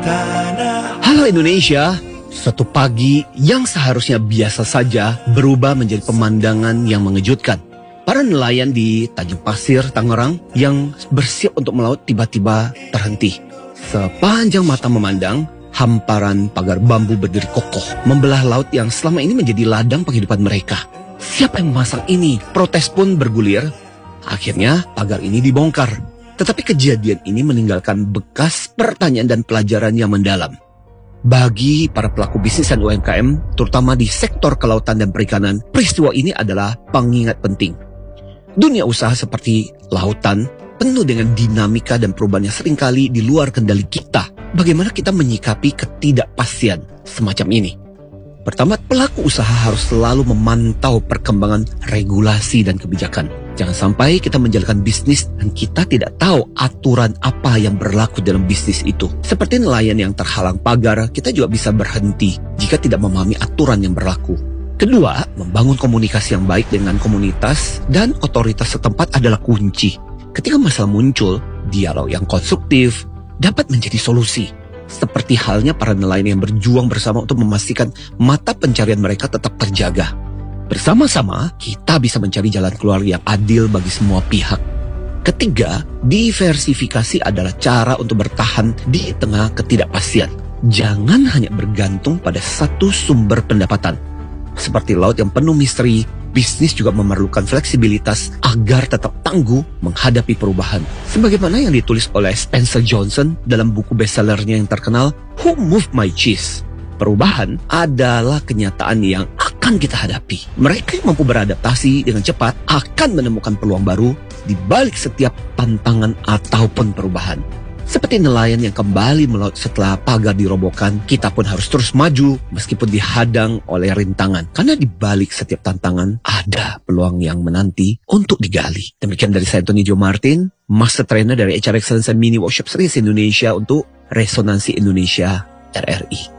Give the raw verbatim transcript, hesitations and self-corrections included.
Halo Indonesia, suatu pagi yang seharusnya biasa saja berubah menjadi pemandangan yang mengejutkan. Para nelayan di Tanjung Pasir, Tangerang yang bersiap untuk melaut tiba-tiba terhenti. Sepanjang mata memandang, hamparan pagar bambu berdiri kokoh membelah laut yang selama ini menjadi ladang penghidupan mereka. Siapa yang memasang ini? Protes pun bergulir. Akhirnya pagar ini dibongkar. Tetapi kejadian ini meninggalkan bekas pertanyaan dan pelajaran yang mendalam. Bagi para pelaku bisnis dan U M K M, terutama di sektor kelautan dan perikanan, peristiwa ini adalah pengingat penting. Dunia usaha seperti lautan penuh dengan dinamika dan perubahan yang seringkali di luar kendali kita. Bagaimana kita menyikapi ketidakpastian semacam ini? Pertama, pelaku usaha harus selalu memantau perkembangan regulasi dan kebijakan. Jangan sampai kita menjalankan bisnis dan kita tidak tahu aturan apa yang berlaku dalam bisnis itu. Seperti nelayan yang terhalang pagar, kita juga bisa berhenti jika tidak memahami aturan yang berlaku. Kedua, membangun komunikasi yang baik dengan komunitas dan otoritas setempat adalah kunci. Ketika masalah muncul, dialog yang konstruktif dapat menjadi solusi. Seperti halnya para nelayan yang berjuang bersama untuk memastikan mata pencarian mereka tetap terjaga. Bersama-sama, kita bisa mencari jalan keluar yang adil bagi semua pihak. Ketiga, diversifikasi adalah cara untuk bertahan di tengah ketidakpastian. Jangan hanya bergantung pada satu sumber pendapatan. Seperti laut yang penuh misteri, bisnis juga memerlukan fleksibilitas agar tetap tangguh menghadapi perubahan. Sebagaimana yang ditulis oleh Spencer Johnson dalam buku bestsellernya yang terkenal, Who Moved My Cheese? Perubahan adalah kenyataan yang akan kita hadapi. Mereka yang mampu beradaptasi dengan cepat akan menemukan peluang baru di balik setiap tantangan ataupun perubahan. Seperti nelayan yang kembali melaut setelah pagar dirobohkan, kita pun harus terus maju meskipun dihadang oleh rintangan. Karena di balik setiap tantangan ada peluang yang menanti untuk digali. Demikian dari saya, Tony Joe Martin, Master Trainer dari H R Excellence and Mini Workshop Series Indonesia untuk Resonansi Indonesia R R I.